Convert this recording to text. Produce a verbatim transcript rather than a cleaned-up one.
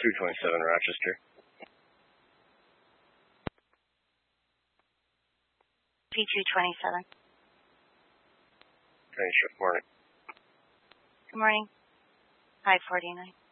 two twenty-seven Rochester. P two twenty-seven. Train shift, morning. Good morning. five forty-nine.